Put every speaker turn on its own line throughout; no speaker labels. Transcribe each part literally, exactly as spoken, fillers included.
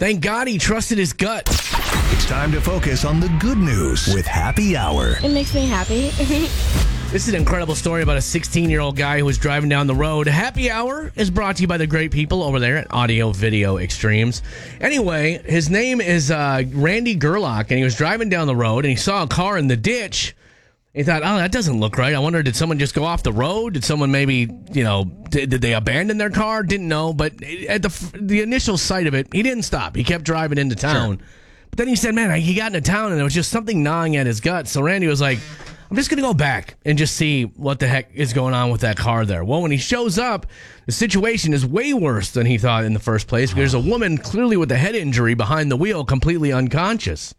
Thank God he trusted his gut.
It's time to focus on the good news with Happy Hour.
It makes me happy.
This is an incredible story about a sixteen-year-old guy who was driving down the road. Happy Hour is brought to you by the great people over there at Audio Video Extremes. Anyway, his name is uh, Randy Gerlach, and he was driving down the road, and he saw a car in the ditch. He thought, oh, that doesn't look right. I wonder, did someone just go off the road? Did someone maybe, you know, did, did they abandon their car? Didn't know. But at the the initial sight of it, he didn't stop. He kept driving into town. Sure. But then he said, man, he got into town, and there was just something gnawing at his gut. So Randy was like, I'm just going to go back and just see what the heck is going on with that car there. Well, when he shows up, the situation is way worse than he thought in the first place. Because there's a woman clearly with a head injury behind the wheel, completely unconscious.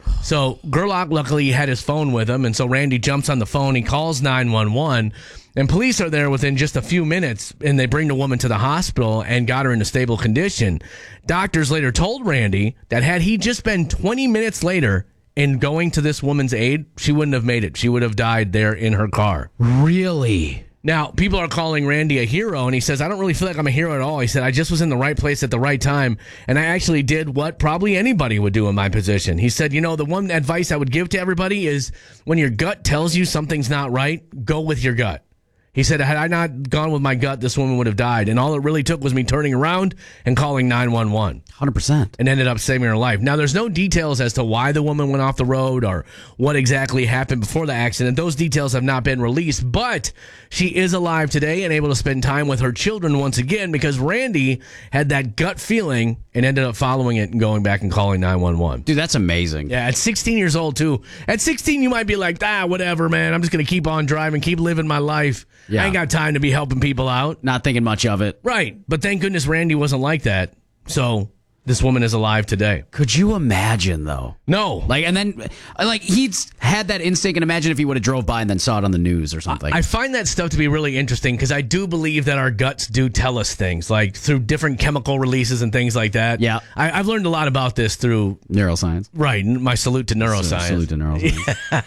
So Gerlach luckily had his phone with him, and so Randy jumps on the phone. He calls nine one one, and police are there within just a few minutes, and they bring the woman to the hospital and got her in a stable condition. Doctors later told Randy that had he just been twenty minutes later in going to this woman's aid, she wouldn't have made it. She would have died there in her car.
Really?
Now, people are calling Randy a hero, and he says, I don't really feel like I'm a hero at all. He said, I just was in the right place at the right time, and I actually did what probably anybody would do in my position. He said, you know, the one advice I would give to everybody is when your gut tells you something's not right, go with your gut. He said, had I not gone with my gut, this woman would have died. And all it really took was me turning around and calling nine one one.
one hundred percent.
And ended up saving her life. Now, there's no details as to why the woman went off the road or what exactly happened before the accident. Those details have not been released. But she is alive today and able to spend time with her children once again because Randy had that gut feeling and ended up following it and going back and calling nine one one.
Dude, that's amazing.
Yeah, at sixteen years old, too. At sixteen, you might be like, ah, whatever, man. I'm just going to keep on driving, keep living my life. Yeah. I ain't got time to be helping people out.
Not thinking much of it.
Right. But thank goodness Randy wasn't like that. So this woman is alive today.
Could you imagine, though?
No.
Like, and then, like, he'd had that instinct, and imagine if he would have drove by and then saw it on the news or something.
I, I find that stuff to be really interesting because I do believe that our guts do tell us things, like through different chemical releases and things like that.
Yeah.
I, I've learned a lot about this through
neuroscience.
Right. My salute to neuroscience.
Salute to neuroscience.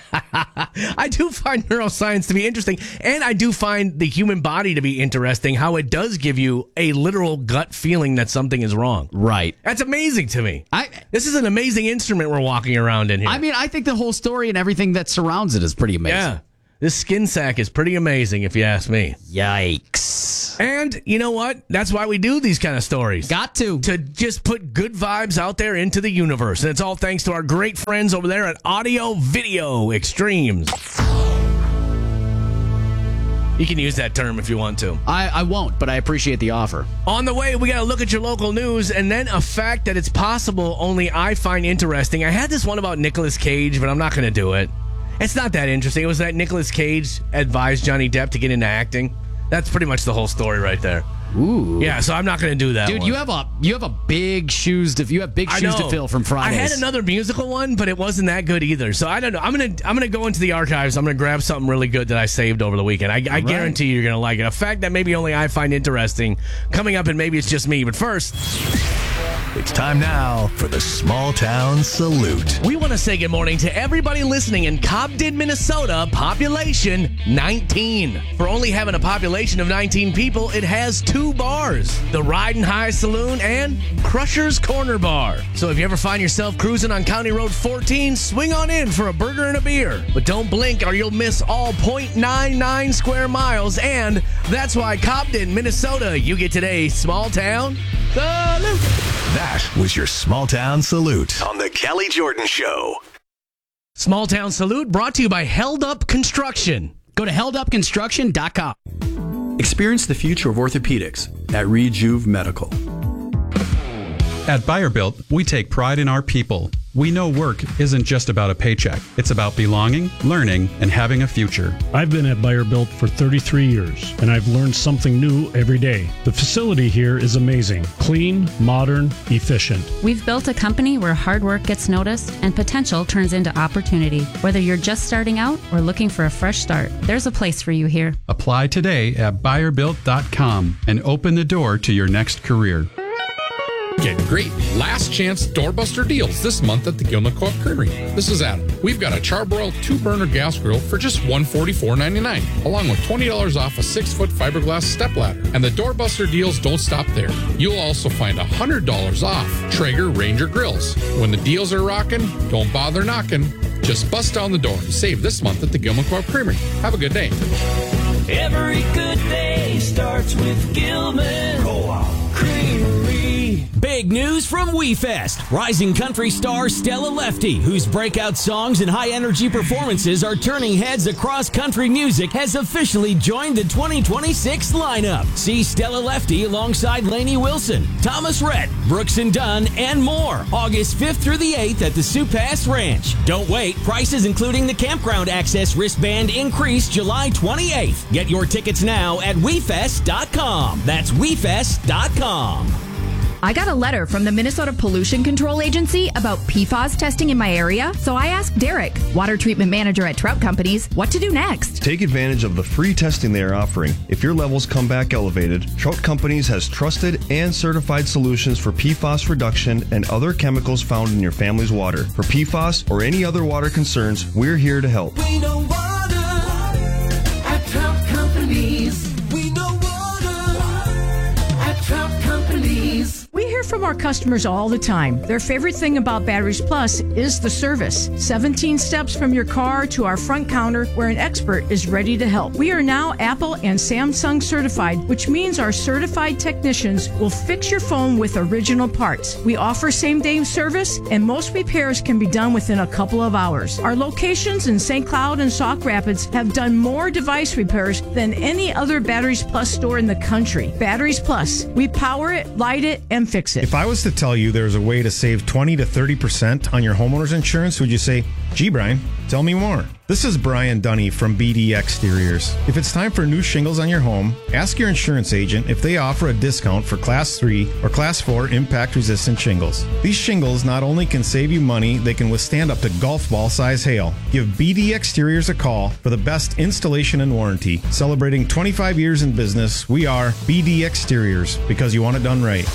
I do find neuroscience to be interesting, and I do find the human body to be interesting, how it does give you a literal gut feeling that something is wrong.
Right.
That's amazing to me.
I,
this is an amazing instrument we're walking around in here.
I mean, I think the whole story and everything that surrounds it is pretty amazing.
Yeah. This skin sack is pretty amazing, if you ask me.
Yikes.
And you know what? That's why we do these kind of stories.
Got to.
To just put good vibes out there into the universe. And it's all thanks to our great friends over there at Audio Video Extremes. You can use that term if you want to.
I, I won't, but I appreciate the offer.
On the way, we got to look at your local news and then a fact that it's possible only I find interesting. I had this one about Nicolas Cage, but I'm not going to do it. It's not that interesting. It was that Nicolas Cage advised Johnny Depp to get into acting. That's pretty much the whole story right there.
Ooh.
Yeah, so I'm not going to do that
Dude,
one.
you have a you have a big shoes to you have big shoes to fill from Fridays.
I had another musical one, but it wasn't that good either. So I don't know. I'm going to I'm going to go into the archives. I'm going to grab something really good that I saved over the weekend. I, I right. guarantee you're going to like it. A fact that maybe only I find interesting coming up, and maybe it's just me. But first,
it's time now for the Small Town Salute.
We want to say good morning to everybody listening in Cobden, Minnesota, population nineteen. For only having a population of nineteen people, it has two bars, the Riding High Saloon and Crusher's Corner Bar. So if you ever find yourself cruising on County Road fourteen, swing on in for a burger and a beer. But don't blink or you'll miss all point nine nine square miles. And that's why Cobden, Minnesota, you get today's Small Town Salute.
That was your Small Town Salute on the Kelly Jordan Show.
Small Town Salute brought to you by Held Up Construction.
Go to held up construction dot com.
Experience the future of orthopedics at Rejuve Medical.
At Buyer Built, we take pride in our people. We know work isn't just about a paycheck. It's about belonging, learning, and having a future.
I've been at Buyer Built for thirty-three years, and I've learned something new every day. The facility here is amazing. Clean, modern, efficient.
We've built a company where hard work gets noticed and potential turns into opportunity. Whether you're just starting out or looking for a fresh start, there's a place for you here.
Apply today at buyer built dot com and open the door to your next career.
Get great last chance doorbuster deals this month at the Gilman Co-op Creamery. This is Adam. We've got a Charbroil two-burner gas grill for just one hundred forty-four ninety-nine, along with twenty dollars off a six-foot fiberglass stepladder. And the doorbuster deals don't stop there. You'll also find one hundred dollars off Traeger Ranger grills. When the deals are rocking, don't bother knocking. Just bust down the door and save this month at the Gilman Co-op Creamery. Have a good day.
Every good day starts with Gilman Co-op Creamery. Big news from WeFest. Rising country star Stella Lefty, whose breakout songs and high-energy performances are turning heads across country music, has officially joined the twenty twenty-six lineup. See Stella Lefty alongside Lainey Wilson, Thomas Rhett, Brooks and Dunn, and more. August fifth through the eighth at the Sioux Pass Ranch. Don't wait. Prices including the campground access wristband increase July twenty-eighth. Get your tickets now at we fest dot com. That's we fest dot com.
I got a letter from the Minnesota Pollution Control Agency about P F A S testing in my area, so I asked Derek, water treatment manager at Trout Companies, what to do next.
Take advantage of the free testing they are offering. If your levels come back elevated, Trout Companies has trusted and certified solutions for P F A S reduction and other chemicals found in your family's water. For P F A S or any other water concerns, we're here to help.
We know water at Trout Companies. We know water at Trout Companies.
We hear from our customers all the time. Their favorite thing about Batteries Plus is the service. seventeen steps from your car to our front counter where an expert is ready to help. We are now Apple and Samsung certified, which means our certified technicians will fix your phone with original parts. We offer same-day service, and most repairs can be done within a couple of hours. Our locations in Saint Cloud and Sauk Rapids have done more device repairs than any other Batteries Plus store in the country. Batteries Plus. We power it, light it, and fix it.
If I was to tell you there's a way to save twenty to thirty percent on your homeowner's insurance, would you say, gee, Brian, tell me more? This is Brian Dunny from B D Exteriors. If it's time for new shingles on your home, ask your insurance agent if they offer a discount for Class three or Class four impact-resistant shingles. These shingles not only can save you money, they can withstand up to golf ball size hail. Give B D Exteriors a call for the best installation and warranty. Celebrating twenty-five years in business, we are B D Exteriors, because you want it done right.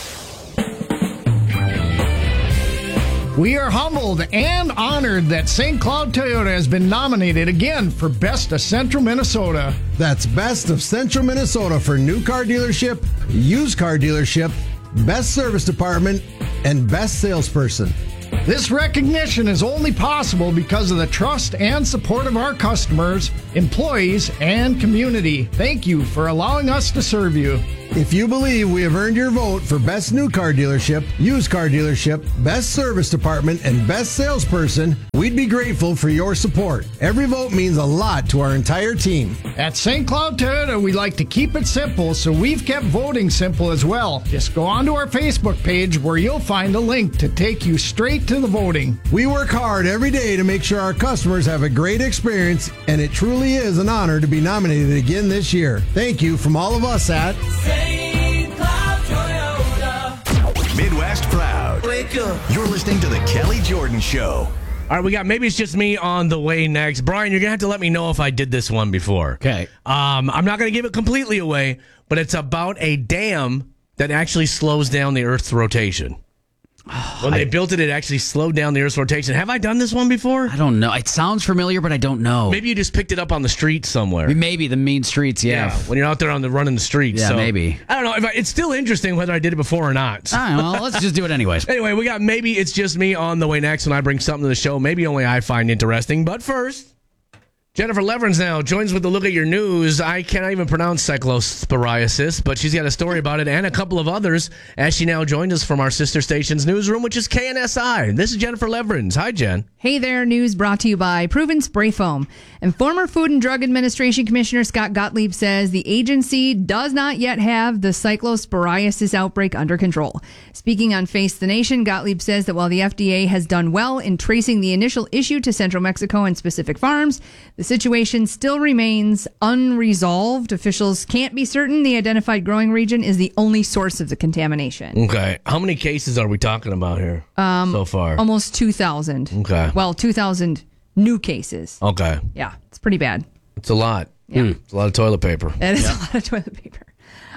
We are humbled and honored that Saint Cloud Toyota has been nominated again for Best of Central Minnesota.
That's Best of Central Minnesota for new car dealership, used car dealership, best service department, and best salesperson.
This recognition is only possible because of the trust and support of our customers, employees, and community. Thank you for allowing us to serve you.
If you believe we have earned your vote for Best New Car Dealership, Used Car Dealership, Best Service Department, and Best Salesperson, we'd be grateful for your support. Every vote means a lot to our entire team.
At Saint Cloud Toyota, we like to keep it simple, so we've kept voting simple as well. Just go onto our Facebook page where you'll find a link to take you straight to the voting.
We work hard every day to make sure our customers have a great experience, and it truly is an honor to be nominated again this year. Thank you from all of us at
Saint Cloud Toyota.
Midwest Proud.
Wake up.
You're listening to The Kelly Jordan Show.
All right, we got Maybe It's Just Me on the way next. Brian, you're going to have to let me know if I did this one before.
Okay.
Um, I'm not going to give it completely away, but it's about a dam that actually slows down the Earth's rotation. When they I, built it, it actually slowed down the Earth's rotation. Have I done this one before?
I don't know. It sounds familiar, but I don't know.
Maybe you just picked it up on the street somewhere.
Maybe the mean streets, yeah.
yeah when you're out there on the running the streets.
Yeah,
so,
maybe.
I don't know. If I, it's still interesting whether I did it before or not.
All right, well, let's just do it anyways.
Anyway, we got Maybe It's Just Me on the way next when I bring something to the show maybe only I find interesting. But first, Jennifer Leverins now joins with a look at your news. I cannot even pronounce cyclosporiasis, but she's got a story about it and a couple of others as she now joined us from our sister station's newsroom, which is K N S I. This is Jennifer Leverins. Hi, Jen.
Hey there, news brought to you by Proven Spray Foam. And former Food and Drug Administration Commissioner Scott Gottlieb says the agency does not yet have the cyclosporiasis outbreak under control. Speaking on Face the Nation, Gottlieb says that while the F D A has done well in tracing the initial issue to central Mexico and specific farms, the situation still remains unresolved. Officials can't be certain the identified growing region is the only source of the contamination.
Okay. How many cases are we talking about here
um,
so far?
Almost two thousand.
Okay.
Well, two thousand new cases.
Okay.
Yeah, it's pretty bad.
It's a lot.
Yeah.
Mm, it's a lot of toilet paper.
It is
yeah.
a lot of toilet paper.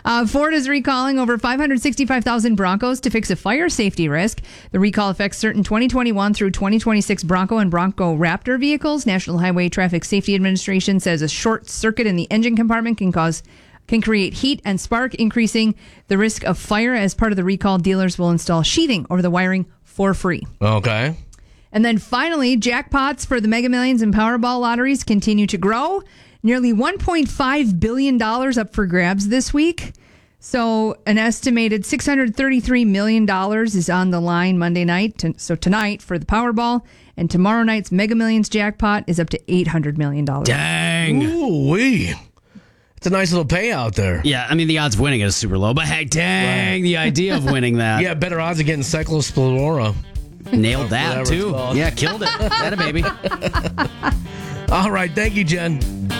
Uh, Ford is recalling over five hundred sixty-five thousand Broncos to fix a fire safety risk. The recall affects certain twenty twenty-one through twenty twenty-six Bronco and Bronco Raptor vehicles. National Highway Traffic Safety Administration says a short circuit in the engine compartment can cause can create heat and spark, increasing the risk of fire. As part of the recall, dealers will install sheathing over the wiring for free.
Okay.
And then finally, jackpots for the Mega Millions and Powerball lotteries continue to grow. Nearly one point five billion dollars up for grabs this week. So an estimated six hundred thirty-three million dollars is on the line Monday night. So tonight for the Powerball, and tomorrow night's Mega Millions jackpot is up to eight hundred million dollars.
Dang.
Ooh-wee. It's a nice little payout there.
Yeah, I mean, the odds of winning it is super low, but hey, dang, right. The idea of winning that.
Yeah, better odds of getting Cyclospora.
Nailed that, too. Yeah, killed it. That a baby.
All right, thank you, Jen.